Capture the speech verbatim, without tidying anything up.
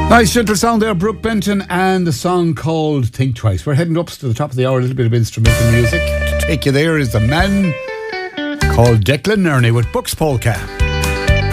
Nice gentle sound there, Brooke Benton, and the song called Think Twice. We're heading up to the top of the hour, a little bit of instrumental music. To take you there is the man called Declan Nerney with Bucks Polka.